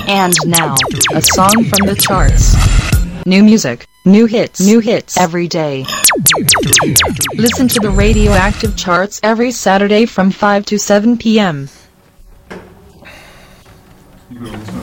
And now, a song from the charts. New music, new hits every day. Listen to the Radioactive Charts every Saturday from 5 to 7 p.m. You know,